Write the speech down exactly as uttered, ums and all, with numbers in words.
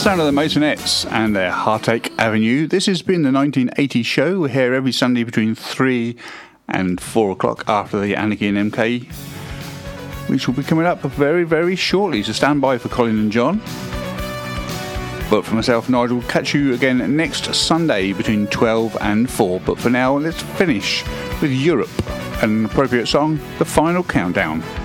sound of the Motonettes and their Heartache Avenue. This has been the nineteen eighty show. We're here every Sunday between three and four o'clock after the Anarchy and M K, which will be coming up very, very shortly. So stand by for Colin and John. But for myself, Nigel, we'll catch you again next Sunday between twelve and four. But for now, let's finish with Europe, an appropriate song, The Final Countdown.